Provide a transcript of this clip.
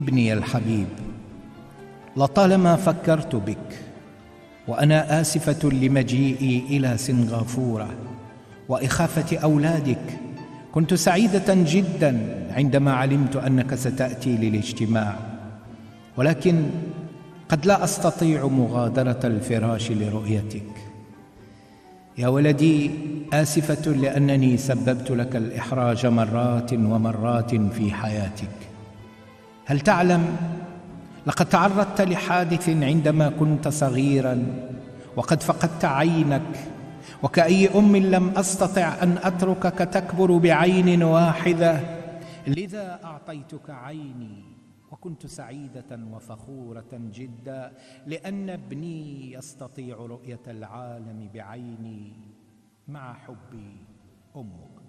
ابني الحبيب، لطالما فكرت بك وأنا آسفة لمجيئي إلى سنغافورة وإخافة أولادك. كنت سعيدة جدا عندما علمت أنك ستأتي للاجتماع، ولكن قد لا أستطيع مغادرة الفراش لرؤيتك. يا ولدي، آسفة لأنني سببت لك الإحراج مرات ومرات في حياتك. هل تعلم، لقد تعرضت لحادث عندما كنت صغيرا وقد فقدت عينك، وكأي أم لم أستطع أن أتركك تكبر بعين واحدة، لذا أعطيتك عيني، وكنت سعيدة وفخورة جدا لأن ابني يستطيع رؤية العالم بعيني مع حبي أمك.